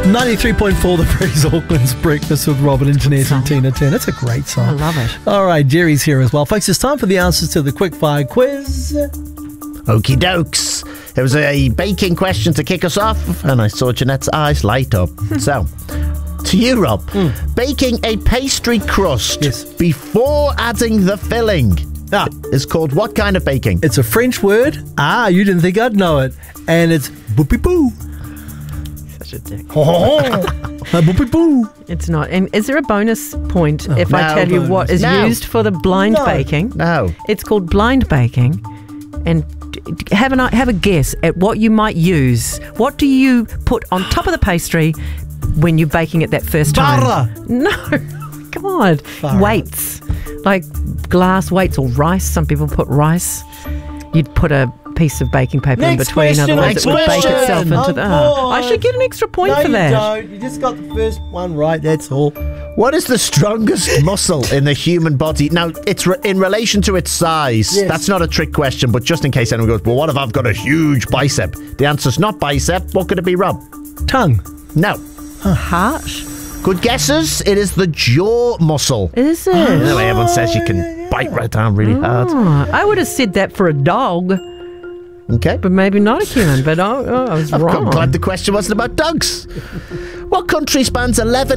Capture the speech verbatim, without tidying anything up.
ninety-three point four The Breeze, Auckland's Breakfast with Robin and Jeanette and Tina Turner. It's a great song. I love it. All right, Jerry's here as well. Folks, it's time for the answers to the quickfire quiz. Okie dokes. It was a baking question to kick us off, and I saw Jeanette's eyes light up. So, to you, Rob. Mm. Baking a pastry crust yes. before adding the filling ah. is called what kind of baking? It's a French word. Ah, you didn't think I'd know it. And it's boopy-boo. Such a dick. Boopy-boo. It's not. And is there a bonus point oh, if no I tell bonus. you what is no. used for the blind no. baking? No. It's called blind baking. And have an have a guess at what you might use. What do you put on top of the pastry when you're baking it that first time? Butter. No, God, Far weights like glass weights or rice. Some people put rice. You'd put a piece of baking paper Next in between, question, otherwise next it would question. bake itself into Oh, the. Oh, I should get an extra point no, for that. No, you don't. You just got the first one right. That's all. What is the strongest muscle in the human body? Now, it's re- in relation to its size. Yes. That's not a trick question, but just in case anyone goes, well, what if I've got a huge bicep? The answer's not bicep. What could it be, Rob? Tongue. No. Heart. Good guesses. It is the jaw muscle. Is it? You know the way everyone says you can bite right down really hard. Oh, I would have said that for a dog, Okay. but maybe not a human. But oh, oh, I was I'm wrong. glad the question wasn't about dogs. What country spans eleven